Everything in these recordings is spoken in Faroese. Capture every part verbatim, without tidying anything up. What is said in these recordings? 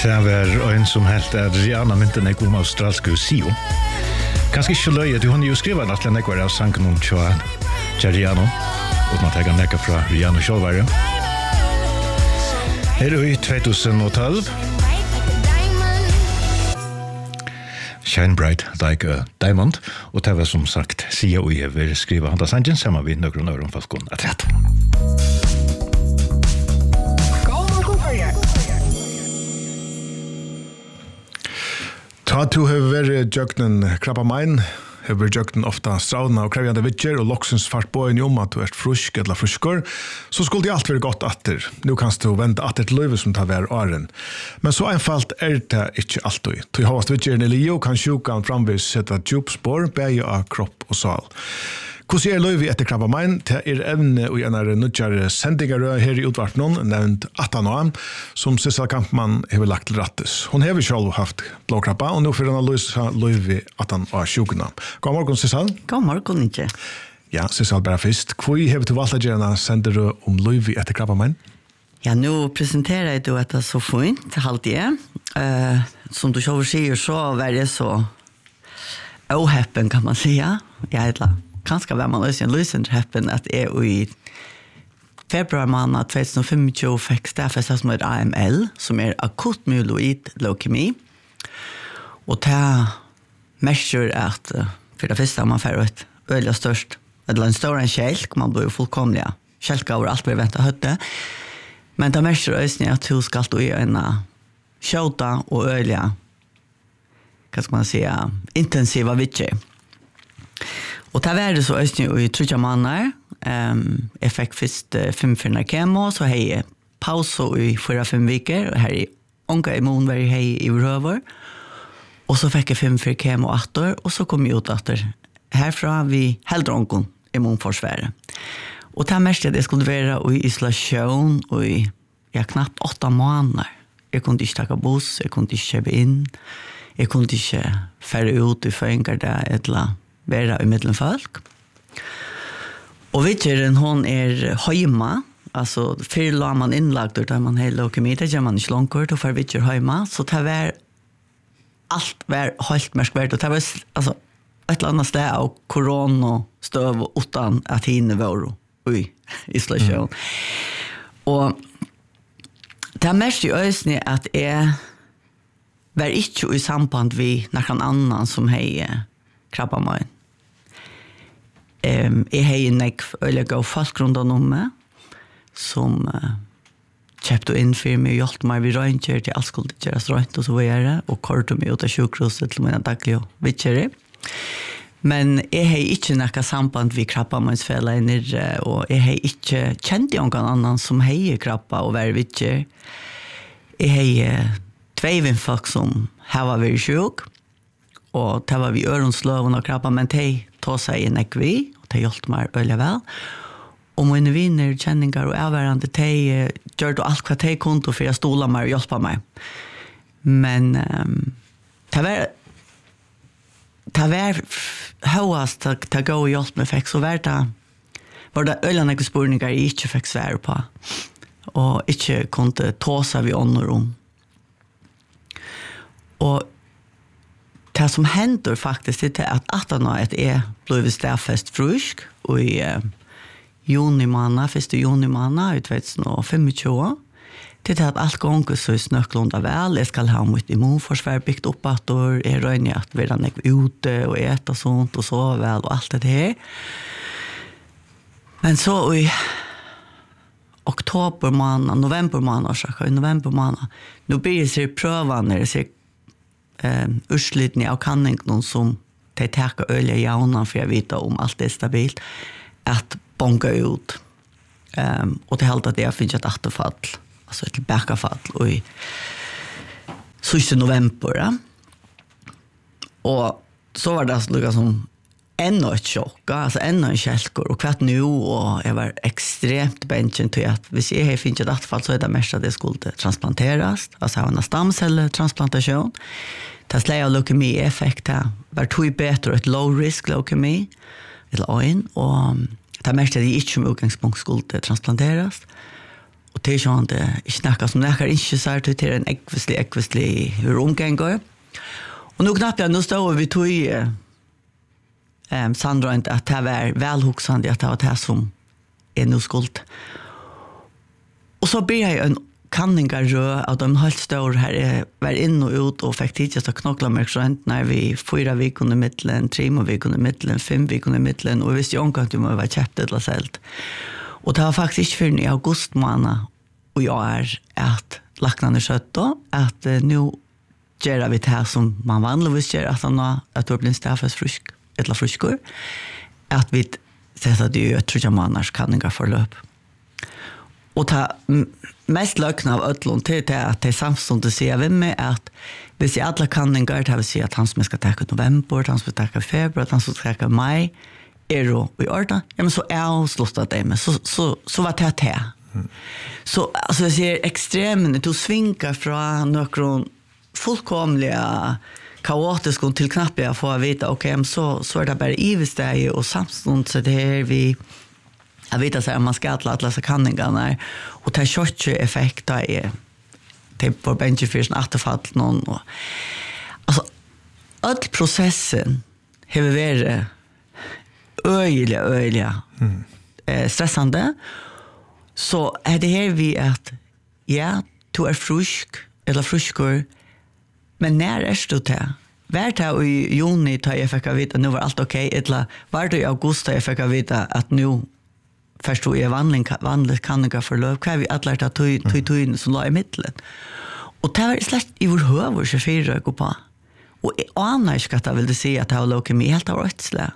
Det var en som helt Adriana mynten jeg om australske Sio. Kanskje ikke løye, du har jo skrivet at den ekvar av sanken om Tja Rihanna, uten at jeg kan nekke fra Rihanna Kjolvare. Her er i tjuetolv. Shine bright like a diamond, og det var som sagt Sia og jeg vil skrive han da sangen sammen med noen øren falskon at rett. Ta to har vært jøkken krabba mein, har vært jøkken ofta straudene og krevjande vidger, og loksens fart på en om at du er frusk eller fruskor, så skulle det alt være godt atter. Nå kan du vente atter til løyve som tar hver åren. Men så einfalt er det ikke alltid. Til havast vidgeren i Lio kan sjukan framvis sette djupspår, beie av kropp og sal. Hvordan er løyve etter krabba mein? Det er evne og en av nødgjare sendinger her i utvartnån, nevnt atten år, som Sissel Kampmann har lagt til rattes. Hun har selv haft blåkrabba, og nå får hun løse løyve atten år sjukene. God morgen, Sissel. God morgen, ikke. Ja, Sissel, bare først. Hvor har du valgt å gjøre sender om løyve etter krabba mein? Ja, nå presenterer jeg det så fint, alltid jeg. Uh, som du selv sier, så var det så oheppen, kan man si. Jeg er et kanskje var man også en løsende heppen at jeg i februar måned tjueogtjúgu fikk stedfestet som er A M L, som er akutt myeloid leukemi. Og det merker at for det første man får et øyelig størst, eller en større kjelk, man blir fullkomlig kjelk over alt blir ventet høtte. Men det merker også at hun skal stå i en kjøta og øyelig, hva skal man si, intensiva vidtje. Og det var det så østning i tredje måneder. Um, jeg fikk først uh, fem fyrne kemo, så har jeg pause i fyra-fem viker, og her i ånga immun var jeg i røver. Og så fikk jeg fem fyrne kemo atter, og så kom jeg ut atter. Herfra vi heldre ånga immunforsværet. Og det mest at jeg skulle være i isolasjon, og i ja, knapt åtta måneder. Jeg kunne ikke takke buss, jeg kunne ikke kjøpe inn, jeg kunne ikke fære ut i føyngar der, et eller annet. Være i middelen folk. Og vidtjeren, hun er høyma, altså før la man innlagt ut, da man har leukemi, det gjør man ikke langkort, og for vidtjer høyma, så det var alt var helt merkvært, og det var altså, et eller annet sted av korona, støv, utan at henne var i isolasjon. Mm. Og det er mest i øsene at jeg var ikke i samband med noen annen som har krabba meg. Um, jeg har en nekv øyelig gav folk rundt om meg, som uh, kjøpte inn for meg og hjelpte meg ved røyntjer til alt skulle gjøres røynt og så videre, og kortet meg ut av sjukhuset til mine daglige vidtjere. Men jeg har ikke noe samband ved krabba meg fjellet nere, og jeg har ikke kjent noen annen som har krabba og vært vidtjer. Jeg har tvei folk som har vært sjuk, og det var vi øronsløven og krabba, men de tog seg inn ikke vi, og de hjelpte meg øyelig vel. Og mine viner, kjenninger og avværende, de gjør alt hva de kunne for å stole meg og hjelpe meg. Men um, det var det var høyest til å gå og hjelpe meg fikk, så var det var det øyelig noen spørninger jeg ikke fikk svære på, og ikke kunne ta seg ved ånder om. Og det som händer faktiskt är att atten att är blev stafest frusk och i uh, juni månad, första juni månad, tjugohundratjugofem. Det är att allt gånger så är snöklunda väl. Jag ska ha mitt immunforsvar byggt upp att då är röjning att vi är ute och äta sånt och så väl och allt det här. Men så i oktober månad, november månad, så i november månad, nu blir det sig prövan när det ser eh urslitning av kanningen som de tar öliga jauna för jag vet om allt är stabilt att bonga ut. Ehm um, och det helt att det finns ett återfall, alltså ett backaffall och i sista november. Ja. Och så var det så som ännu ett chock, alltså ännu en kälkor och kvart nu och jag var extremt benchen till att hvis jag har finns ett återfall så är det mest att det skulle transplanteras, alltså ha en stamcelltransplantation. Det släger leukemi-effekt här. Var tog bättre ett low-risk leukemi, eller en, och det mest att det inte som utgångspunkt skulle transplanteras. och det är ju inte snacka som läkare inte så här till en ekvislig ekvislig hur omgångar. Och nu knappt jag nu står vi tog i um, Sandra inte att det var välhuxande att det var det som är nu skuld. Och så blir jag en kanningar rö att de helt stor här var in och ut och fick tid att knockla med sånt när vi fyra veckor i mitten, tre veckor i mitten, fem veckor i mitten och visst jag kan du var köpt eller sålt. Och det var faktiskt för i augusti månad och jag är att lacknarna kött då att uh, nu gör vi det här som man vanligtvis gör att han att det blir staffas frisk eller friskor att vi sätter det ju tror jag månaders kanningar förlöp. Och ta mest lökna av ötlån till det att det är samstånd att säga vem är att vi ser alla kanningar det vill säga att han som ska ta i november, han som ska ta i februari, han som ska ta i maj är då i orda. Ja men så är avslutat det men så, så, så var det här. Mm. Så alltså jag ser extremen att svinka från några fullkomliga kaotiska till knappt jag får veta okej okay, så, så är det bara ivesteg och samstånd så det är vi jag vet att man ska alla alla så kanningarna och ta short effekt där är typ på benchfirsen återfall någon och alltså all processen har varit öjliga öjliga mm. eh, stressande så är det här vi att ja du är frisk eller friskor men när är du där Vart här i juni tar jag fick veta nu var allt okej okay, eller var det i augusti jag fick veta att nu förstår jag vanlig vanligt kanningar för löv kan vi alla ta tog tog tog som låg i mitten. Och det var släkt i vår huvud så fyra gå på. Och annars ska det väl det se att det har leukemi helt av rättsliga.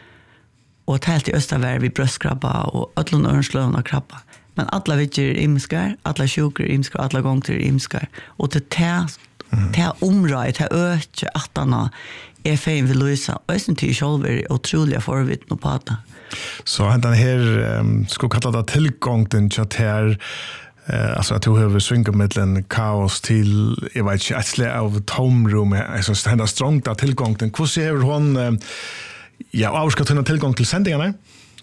Och det helt i östavär vi bröstkrabba och ödlon örnslövna och krabba. Men alla vittjer imskar, alla sjukar imskar, alla gånger imskar. Och det här det här området, det här ökar att han är fin vid Louisa. Och jag syns ju själv är otroliga förvittna på det. Så den här um, skulle kalla det tillgång till att här uh, alltså att du har svingarmiddelen kaos till jag vet inte ett slag av tomrum alltså den där strångt tillgång till hur ser hon uh, ja avska till tillgång till sändningarna?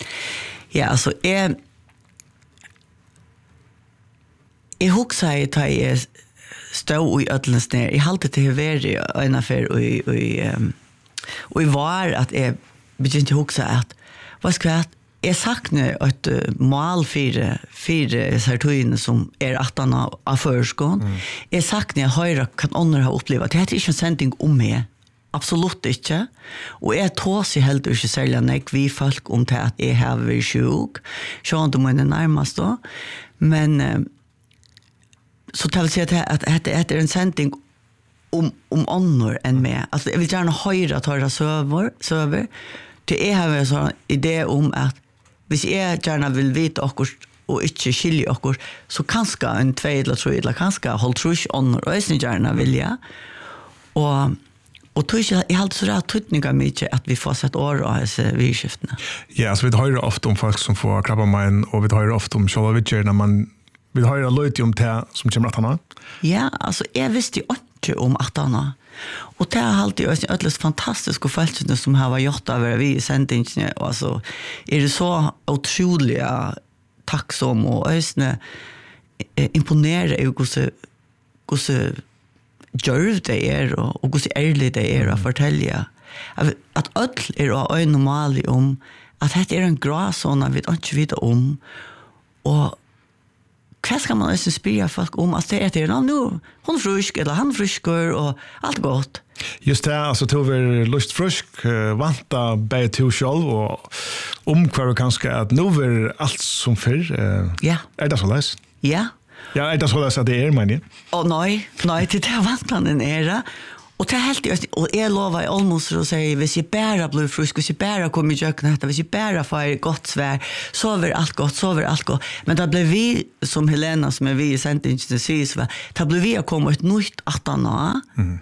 Ja alltså är jag huxar ju att jag stå i ödlens ner i haltet till huvud en affär och i och i och i var att jag begynte huxa att vad ska jag jag saknar ett mål för för sertoin som är attan av förskon. Mm. Jag saknar höra kan andra ha upplevt det är inte en sändning om mig. Absolut inte. Och jag tås i helt inte sälja när vi folk om det att jag har varit sjuk. Så inte må närmast då. Men så tar vi säga att det är en sändning om om andra än mig. Alltså jag vill gärna höra att höra söver söver. Det är här en sån idé om att hvis jag gärna vill veta och och inte skilja och så kanske en två eller tre eller kanske håll trusch on och är gärna vilja. Och och tror jag jag har så rätt tutningar mycket att vi får sett år och så vi skiftna. Ja, så vi hör ofta om folk som får krabba mine och vi hör ofta om själva vidger när man vill höra lite om det som kommer att han. Ja, alltså jag visste ju inte om att han och det har alltid varit ett fantastiskt och fältande som har gjort av vi i sändningen och alltså är det så otroliga tacksom och ösne imponerar ju hur så hur så djurv det är och och hur så ärligt det är att fortälja att öll är en normal om att det är en gråzon vi inte vet om och vad ska man alltså spela folk om att det är det nu hon frisk eller han friskor och allt gott. Just det, alltså tog vi lust frisk vanta bei to själv och om kvar kanske att nu är allt som för ja. Är det så läs? Ja. Ja, är det så läs att det är men. Och nej, nej det där vantan en era. Och det helt och jag lovar i almost och säger vi ser bara blue frisk, vi ser bara kommer ju knäta, vi ser bara för gott svär, så över allt gott, så över allt gott. Men det blev vi som Helena som är vi i sentingen till sig så det blev vi att komma ett nytt attana. Mm.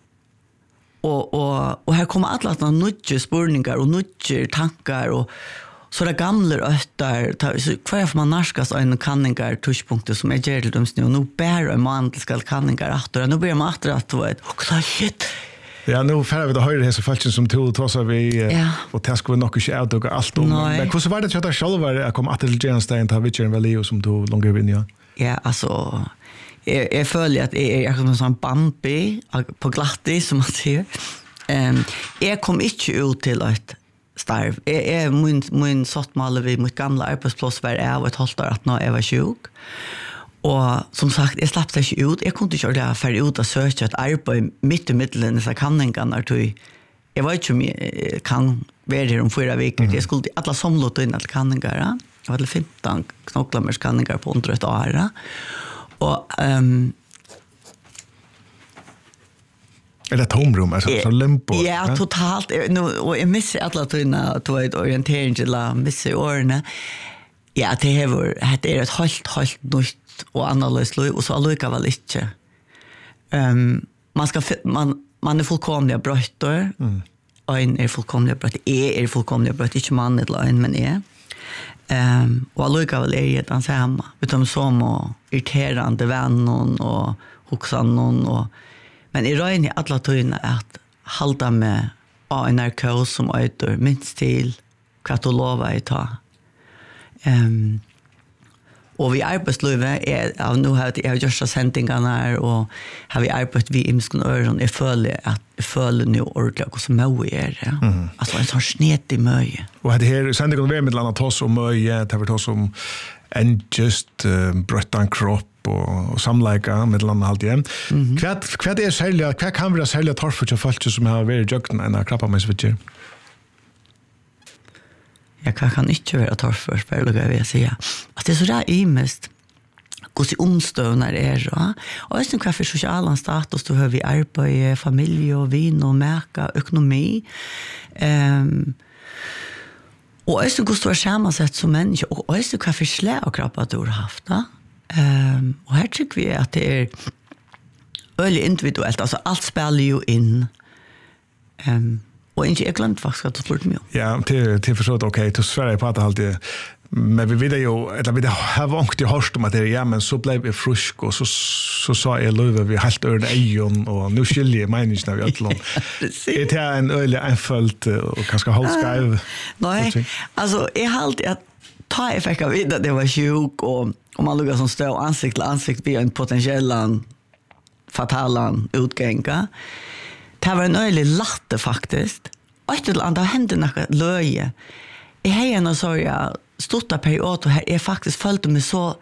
Och och och här kommer alla att nya spårningar och nya tankar och så det gamla öttar så kvar för man narskas en kanningar touchpunkter som är gärdums nu nu bär en man ska kanningar åter nu blir man åter att vad och så shit ja nu får vi det höra det så fallet som två trossar vi ja. Och det ska vi nog inte ut och allt om men hur så var det att jag själv var att komma att till Jens Stein ta vilken value som du långt in ja Ja, alltså jag jag följer att är jag som sån Bambi på glattis som man säger. Ehm jag kom inte ut till ett starv. Jag är min min sottmalle vid mitt gamla arbetsplats var jag ett halvt år att när jag var sjuk. Och som sagt, jag slapp sig inte ut. Jag kunde inte göra för ut och söka ett arbete mitt i mitten så kan den kan att jag vet inte om jag kan vara här om fyra veckor. Mm. Jag skulle alla samlat in att kan den göra. Jag hade femton knocklamers kanningar på under ett år. Och ehm eller tomrum alltså så limpo. Ja, ja, totalt. Nu och jag missar alla tunna två ett orientering till la missar årene. Ja, det har det är ett helt helt nytt och analys och så allika väl inte. Ehm man ska man man är fullkomliga brötter. Mm. En är fullkomliga brött. Är är fullkomliga brött inte man eller en men är. Ehm och allika väl är det samma. Utom som och irriterande vänner och huxan och men i röjen i alla tyna att halda med en narkos som öter minst till katolova i ta. Ehm och vi arbetslivet är av nu har jag just sändningarna här och har vi arbetat vi imskon öron är följe att följe nu ordentligt och så må är det. Mm. Alltså en sån snet i möje. Och det här sändningen med med landa toss och möje det har varit som en just uh, bröttan kropp och, och samlaika med landa halt igen. Mm-hmm. Kvad kvad är sälja kvad kan vi sälja torf för folk som har varit jökna en krappa med switcher. Jag kan, kan inte vara torrför, för det vill jag säga. Att det är så där imest hur omstövnar är så. Och just nu kvar social status då har vi arbete, familj och vin och märka, ekonomi. Ehm och just nu hur stor sammansätt som människa och just nu kvar slä och krappa du har haft. Ehm och här tycker vi att det är väldigt individuellt. Alltså allt spelar ju in. Ehm och inte jag glömt faktiskt att du spurt mig. Ja, till till förstått okej, till Sverige på att alltid men vi vet ju eller vi har vångt i hörst om att det är ja men så blev vi frisk och så så sa jag löver vi helt över ejon och nu skiljer människorna vi allon. Det är en öle enfölt och kanske halvskriv. Nej, alltså är halt att ta effekt av det det var sjuk och om man luggar som står ansikt till ansikt vid en potentiell fatalan utgånga. Det var en öle latte faktiskt. Och ett eller annat hände något löje. I hejen och så jag stått period och här är faktiskt följt med så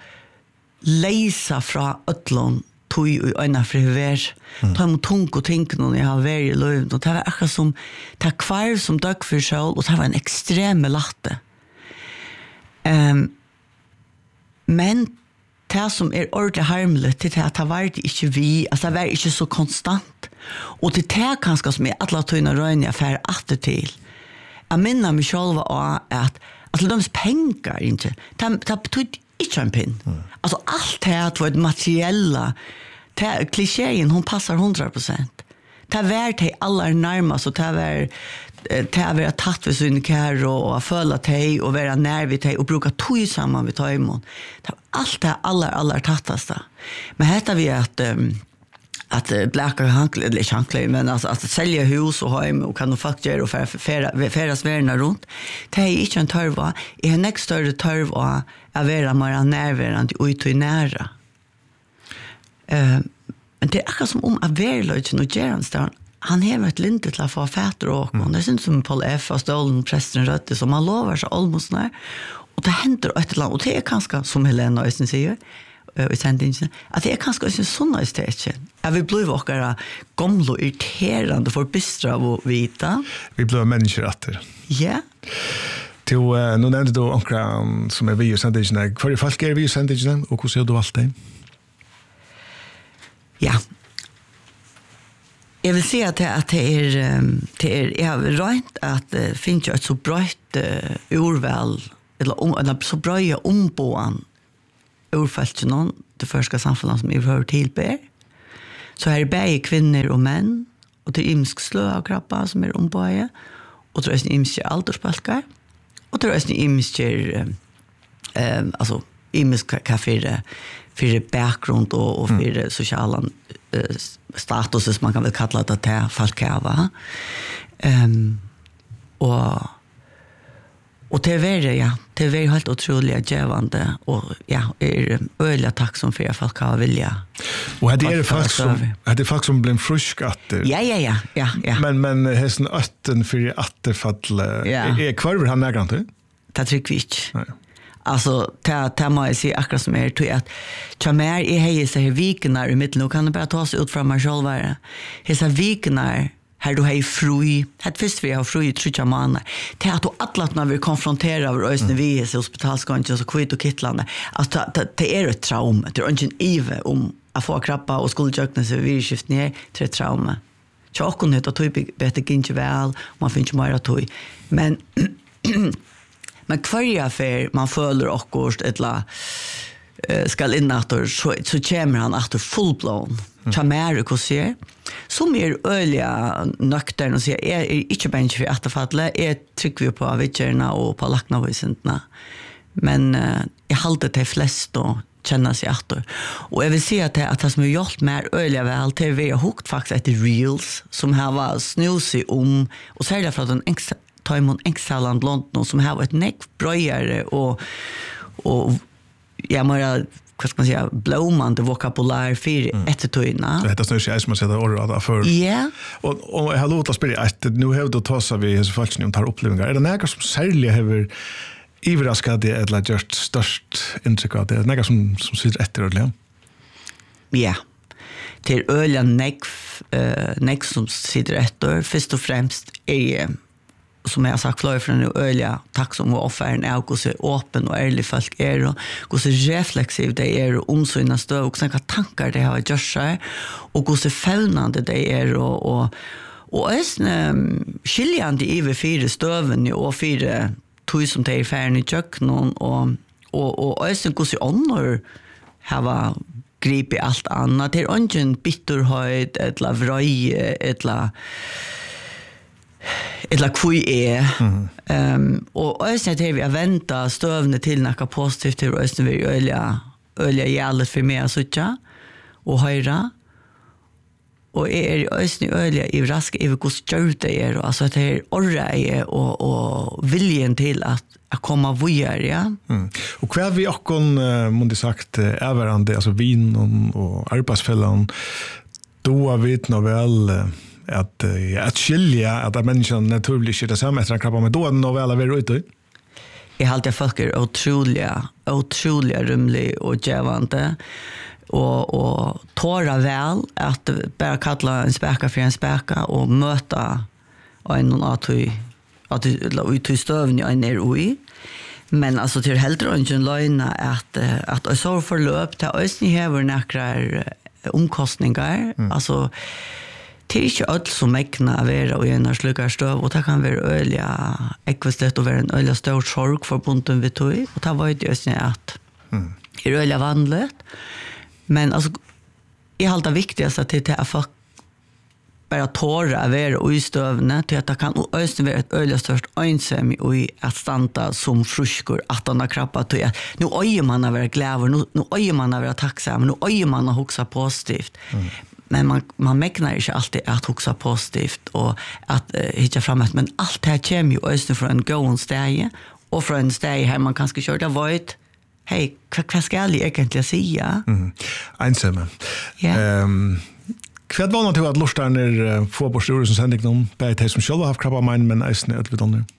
läsa från ötlon tog i öna friver. Ta mot tung och tänk när jag har varit löv och det var akkurat som ta kvar som dök för sig och det var en extrem latte. Ehm men det som är ordentligt harmligt det är att det var inte vi, alltså det var inte så konstant. Och det är kanske som är alla tyna röjn jag fär att till. Jag minnar mig själva att att de pengar inte, det, det betyder inte en pinn. Mm. Alltså allt det här var ett materiella, klichén hon passar hundra procent. Det är värt det allra närmast och det är värt det är värt tatt för sin kär och följa dig och vara när vid dig och bruka tog samman vid dig imon. Det är allt det allra, allra tattaste. Men heter vi att um, att bläka hankle eller hankle men alltså att sälja hus och hem och kan faktiskt göra och färra färra svärna runt. Det är inte en törva. Är en extra större törva att vara mer närvarande ut och nära. Eh men det är akkurat som om att vara lite och Gernstorn. Han har ett linte till att få fätter och mm. det syns som Paul F. och Stolen prästen rötte som man lovar så almost när. Och det händer ett eller annat och det är ganska som Helena Östen säger. I sendingen, at det er kanskje ikke sånn i stedet. Jeg vil bli åkere gamle og irriterende for bystre av å vite. Vi blir mennesker etter. Ja. Til, uh, nå nevnte du åkere som er vi i sendingen. Hva er folk er vi i sendingen, og hvordan er du valgt det? Ja. Jeg vil si at det, at det er, det er jeg har rønt at det finnes jo et så brøyt uh, urvel, eller, um, eller så brøye ombående urfalt någon det första samfunnet som vi hör till ber. Så här är bäge kvinnor och män och det är imsk slö av krabbar som är omböje och det är en imsk alderspalkar och det är en imsk eh, alltså imsk kaffe för bakgrund och, och för mm. sociala eh, status som man kan väl kalla det här falkava. Um, och Och det är det, ja. Det är helt otroligt givande. Och ja, är öliga tack som för folk har vilja. Och det är folk som det är folk som blir friskatter. Ja, ja, ja, ja, ja. Men men hästen ötten för återfall är kvar han är grant. Det tycker vi inte. Nej. Alltså ta ta mig se akkurat som är till att ta mer i hej så här viknar i mitten och kan det bara ta sig ut från mig själva. Hesa viknar här du har fru, det först vi har fru i tre månader. Det att alla när vi konfronterar över ösnen vi är hospitalsgången så kvitt och kittlande. Alltså det är ett trauma. Det är ingen ive om att få krabba och skuldjökna sig vid skift ner till ett trauma. Tjockon heter tog bättre inte väl, man finns mer att tog. Men men kvarje affär man följer också ett la skal inn efter så så kommer han efter full blown. Chamere kosser. Som är öliga nöktern och säger är inte bara för att falla är tryck vi på vitcherna och på lacknavisentna. Men uh, jag håller det flest då känna sig efter. Och jag vill säga att det att det som har gjort mer öliga väl till vi har hukt faktiskt ett reels som här var snusig om och så är det för att en extra Taimon Exhaland London som har ett neck bröjare och och ja men vad ska man säga blomande vokabulär för mm. ettertøyna. Det heter snös jag som sätter ord för. Ja. Och och jag har låtit spela att nu har du tagit vi hos folk som tar upplevelser. Är det något som särskilt har överraskat det eller just störst intryck av det? Är det något som som sitter efter ordentligt? Ja. Till öliga neck eh neck som sitter efter först och främst är som jag har sagt flera från nu öliga tack som var offeren är och så öppen och ärlig folk är och hur så reflexiv det är och omsynna stöv och såna tankar det har gjort sig och hur så fällande det är och och och är skiljande i över fyra stöven och fyra tog som det är färn i köknen och och och är sen hur så honor har gripit allt annat det är ingen bitterhet eller vröje eller eller kvui är ehm och ösnen det vi vänta stövne till några positivt till ösnen vi öliga öliga jävligt för mer så tjå och höra och är ösnen öliga i raska i hur stört det är alltså att det är orre och och viljen till att att komma vidare ja mm. och kvar vi också måste sagt överande alltså vin och arbetsfällan då vet nog väl att att skilja att människan naturligt är det samma efter krabba med då nog väl är ute. Jag har alltid folk är otroliga, otroliga rymlig och givande och och tåra väl att bara kalla en späka för en späka och möta en någon att att ut i stövn jag är oj. Men alltså till heller ingen lögna att att så förlöp till ösni häver några omkostningar mm. alltså det är inte allt som mäkna vara och en slukar stöv och det kan vara öliga ekvestet och vara en öliga stor sorg för bunten vi tog och det var ju just att mm. är öliga vandlet men alltså är allt det viktigaste att det är att folk bara tåra vara och i stövne till att det kan östen vara ett öliga störst ensam och att stanta som fruskor att han har krabbat till att nu öjer man att vara gläver nu, nu öjer man att vara tacksam nu öjer man att huxa positivt mm. Men man man mäknar inte alltid att huxa positivt och att uh, hitta framåt men allt det här kommer ju östen från en gående steg och från en steg här man kanske kör det void. Hej, vad ska jag egentligen säga? Mm. Ensamma. Ja. Ehm Kvad var något att lusta när fotbollsstyrelsen som sände någon på det som själva har krabba min men är snett vid andra.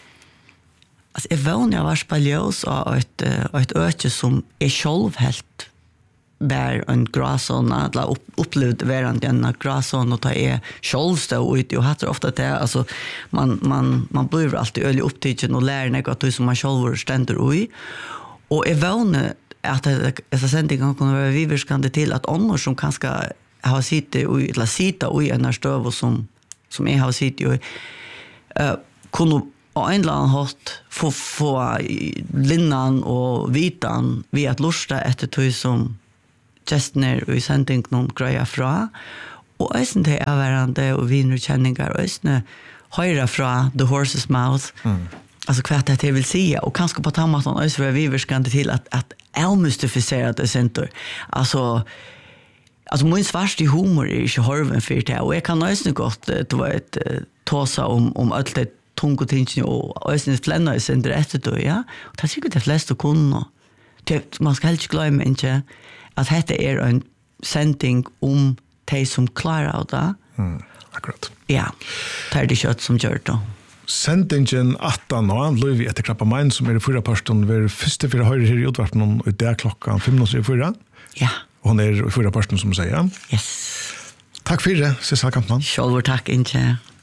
Alltså jag var jag var spaljos och ett ett öke som är själv helt där en gräsona eller upplevd värande en gräsona och ta är självstå ut och har ofta det alltså man man man blir alltid ölig upptagen och lär något som man själv ständer i och är vana att det sändningen kan vara viverskande till att andra som kanske har sittit och eller sitta i en stöv som som är har sittit i eh kunde och en annan hot få få linnan och vitan vi att lusta efter tog som gestner i sändning någon greja fra och ösn det är varande och vinner känningar ösn höra fra the horse's mouth mm. Alltså kvart att det vill säga och kanske på tamatan ösn för vi viskande till att att elmystificera det center alltså Alltså min svarta humor är inte horven för det och jag kan nästan gott det var ett tåsa om om allt det tunga tingene og øsne flenner i sin etter det, ja. Og det er sikkert det fleste kunne. Det, man skal helst glemme ikke at dette er en sending om de som klarer av det. Mm, akkurat. Ja, det er det kjøtt som gjør det. Sendingen atten nå, Løyvi etter Krabba Mein, som er i fyra parsten, vi er første fyra høyre her i utvarten, og det er klokka fem og fyra. Ja. Og hun er i fyra parsten, som sier. Yes. Takk for det, Sissel Kampmann. Sjølver takk, Inge.